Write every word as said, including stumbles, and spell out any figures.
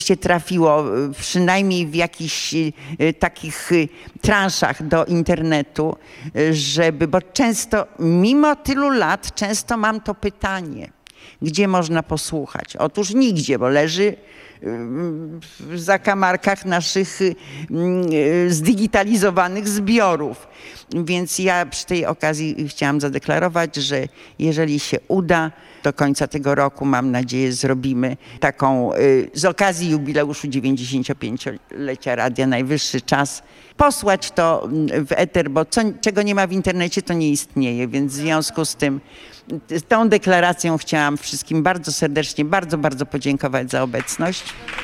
się trafiło przynajmniej w jakichś takich transzach do internetu, żeby, bo często, mimo tylu lat, często mam to pytanie, gdzie można posłuchać? Otóż nigdzie, bo leży w zakamarkach naszych zdigitalizowanych zbiorów. Więc ja przy tej okazji chciałam zadeklarować, że jeżeli się uda, do końca tego roku, mam nadzieję, zrobimy taką z okazji jubileuszu dziewięćdziesięciopięciolecia Radia Najwyższy Czas posłać to w eter, bo co, czego nie ma w internecie, to nie istnieje, więc w związku z tym z tą deklaracją chciałam wszystkim bardzo serdecznie, bardzo, bardzo podziękować za obecność.